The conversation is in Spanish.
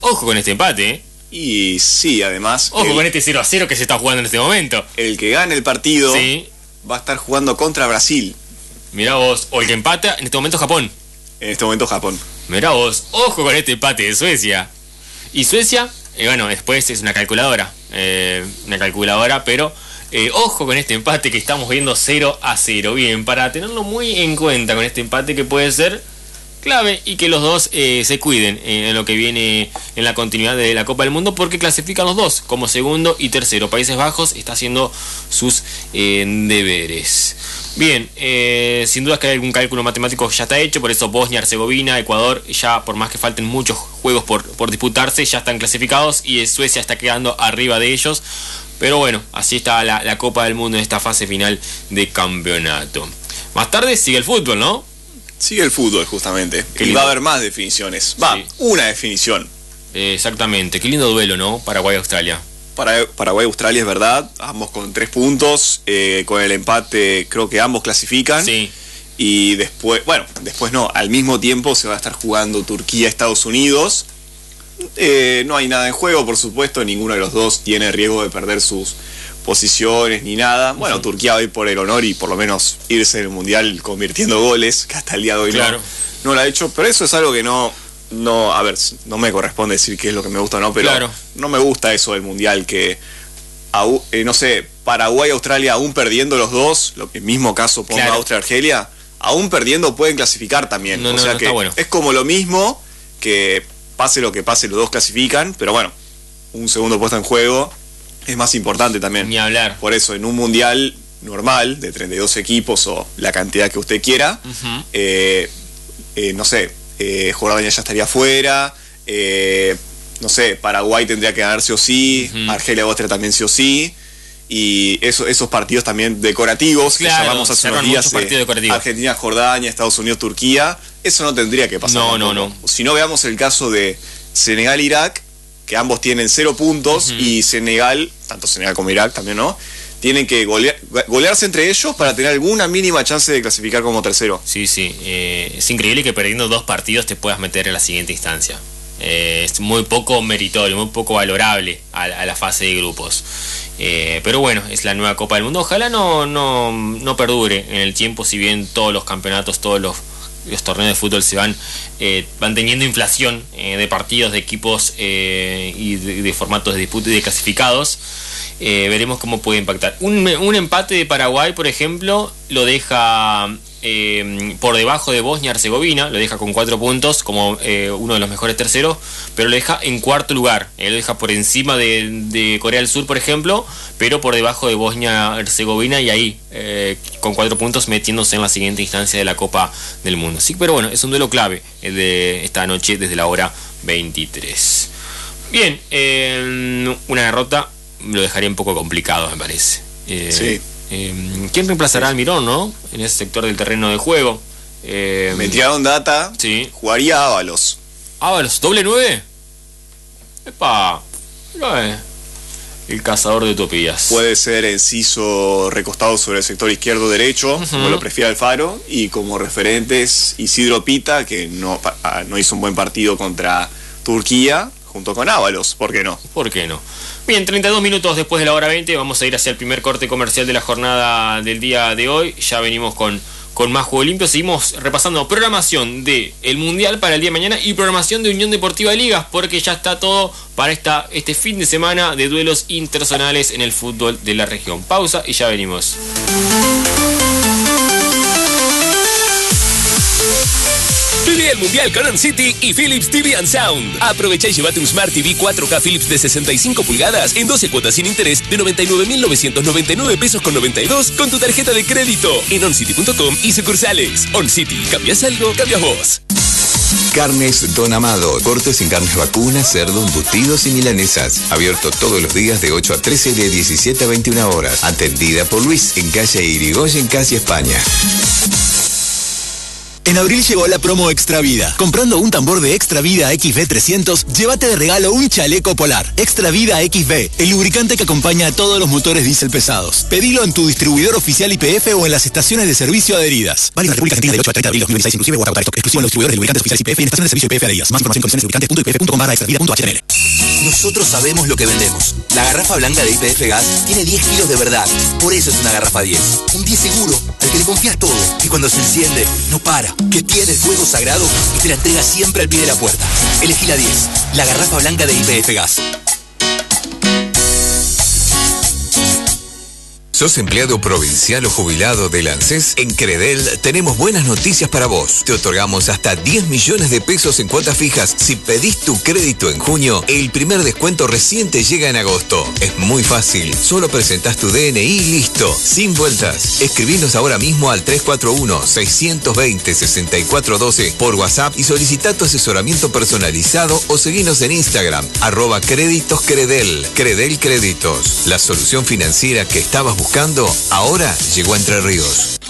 Ojo con este empate, ¿eh? Y sí, además... Ojo con este 0-0 que se está jugando en este momento. El que gane el partido sí. Va a estar jugando contra Brasil. Mirá vos, o el que empata en este momento Japón. En este momento Japón. Mirá vos, ojo con este empate de Suecia. Y Suecia, bueno, después es una calculadora. Pero ojo con este empate que estamos viendo 0-0. Bien, para tenerlo muy en cuenta con este empate que puede ser clave y que los dos se cuiden en lo que viene en la continuidad de la Copa del Mundo, porque clasifican los dos como segundo y tercero. Países Bajos está haciendo sus deberes. Bien, sin duda que hay algún cálculo matemático que ya está hecho, por eso Bosnia, Herzegovina, Ecuador, ya por más que falten muchos juegos por disputarse, ya están clasificados y Suecia está quedando arriba de ellos. Pero bueno, así está la Copa del Mundo en esta fase final de campeonato. Más tarde sigue el fútbol, ¿no? Sigue el fútbol, justamente. Y va a haber más definiciones. Sí. Una definición. Exactamente. Qué lindo duelo, ¿no? Paraguay-Australia. Paraguay-Australia es verdad. Ambos con 3 puntos. Con el empate creo que ambos clasifican. Sí. Y después no. Al mismo tiempo se va a estar jugando Turquía-Estados Unidos. No hay nada en juego, por supuesto. Ninguno de los dos tiene riesgo de perder sus posiciones ni nada. Bueno, sí. Turquía va a ir por el honor y por lo menos irse en el Mundial convirtiendo goles, que hasta el día de hoy no lo ha hecho, pero eso es algo que no, a ver, no me corresponde decir qué es lo que me gusta o no, pero no me gusta eso del Mundial, que no sé, Paraguay, Australia, aún perdiendo los dos, el mismo caso ponga Austria, Argelia, aún perdiendo pueden clasificar también, o sea que es como lo mismo, que pase lo que pase, los dos clasifican, pero bueno, un segundo puesto en juego es más importante también. Ni hablar. Por eso, en un mundial normal, de 32 equipos o la cantidad que usted quiera, no sé, Jordania ya estaría fuera, no sé, Paraguay tendría que ganar sí o sí, Argelia, Austria también sí o sí, y esos partidos también decorativos, que llamamos hace unos días, Argentina, Jordania, Estados Unidos, Turquía, eso no tendría que pasar. No. Si no, veamos el caso de Senegal-Irak, que ambos tienen 0 puntos y Senegal, tanto Senegal como Irak también, ¿no? Tienen que golearse entre ellos para tener alguna mínima chance de clasificar como tercero. Sí. Es increíble que perdiendo 2 partidos te puedas meter en la siguiente instancia. Es muy poco meritorio, muy poco valorable a la fase de grupos. Pero bueno, es la nueva Copa del Mundo. Ojalá no perdure en el tiempo, si bien todos los campeonatos, todos los torneos de fútbol se van teniendo inflación de partidos, de equipos y de formatos de disputa y de clasificados. Veremos cómo puede impactar. Un empate de Paraguay, por ejemplo, lo deja por debajo de Bosnia-Herzegovina, lo deja con 4 puntos como uno de los mejores terceros, pero lo deja en 4º lugar. Lo deja por encima de Corea del Sur, por ejemplo, pero por debajo de Bosnia-Herzegovina, y ahí con 4 puntos metiéndose en la siguiente instancia de la Copa del Mundo. Sí, pero bueno, es un duelo clave el de esta noche desde la hora 23. Bien, una derrota lo dejaría un poco complicado, me parece. Sí. ¿Quién reemplazará a Almirón, no? En ese sector del terreno de juego. Me tiraron data. Sí. Jugaría Ábalos. ¿Ábalos? ¿Doble 9? ¡Epa! El cazador de utopías. Puede ser Enciso recostado sobre el sector izquierdo-derecho, como lo prefiere Alfaro. Y como referentes, Isidro Pita, que no hizo un buen partido contra Turquía, junto con Ábalos. ¿Por qué no? ¿Por qué no? Bien, 32 minutos después de la hora 20, vamos a ir hacia el primer corte comercial de la jornada del día de hoy. Ya venimos con más Juego Limpio. Seguimos repasando programación del Mundial para el día de mañana y programación de Unión Deportiva Ligas, porque ya está todo para este fin de semana de duelos interzonales en el fútbol de la región. Pausa y ya venimos. Viví el Mundial con On City y Philips TV and Sound. Aprovecha y llévate un Smart TV 4K Philips de 65 pulgadas en 12 cuotas sin interés de 99.999 pesos con 92 con tu tarjeta de crédito en oncity.com y sucursales. On City, ¿cambias algo? Cambias vos. Carnes Don Amado. Cortes sin carnes vacunas, cerdo, embutidos y milanesas. Abierto todos los días de 8 a 13 y de 17 a 21 horas. Atendida por Luis en calle Irigoyen, casi España. En abril llegó la promo Extra Vida. Comprando un tambor de Extra Vida XB300, llévate de regalo un chaleco polar. Extra Vida XB, el lubricante que acompaña a todos los motores diésel pesados. Pedilo en tu distribuidor oficial YPF o en las estaciones de servicio adheridas. Válido en la República Argentina del 8 al 30 de abril 2026, inclusive o hasta agotar stock. Exclusivo en los distribuidores de lubricantes oficiales YPF y en estaciones de servicio YPF adheridas. Más información en condicioneslubricantes.ypf.com/extravida.html. Nosotros sabemos lo que vendemos. La garrafa blanca de YPF Gas tiene 10 kilos de verdad. Por eso es una garrafa 10. Un 10 seguro, al que le confías todo. Y cuando se enciende, no para. Que tiene el fuego sagrado y te la entrega siempre al pie de la puerta. Elegí la 10. La garrafa blanca de YPF Gas. ¿Sos empleado provincial o jubilado del ANSES? En Credel tenemos buenas noticias para vos. Te otorgamos hasta 10 millones de pesos en cuotas fijas. Si pedís tu crédito en junio, el primer descuento recién te llega en agosto. Es muy fácil. Solo presentás tu DNI y listo. Sin vueltas. Escribinos ahora mismo al 341-620-6412 por WhatsApp y solicitá tu asesoramiento personalizado o seguinos en Instagram, @créditoscredel. Credel Créditos. La solución financiera que estabas buscando ahora llegó a Entre Ríos.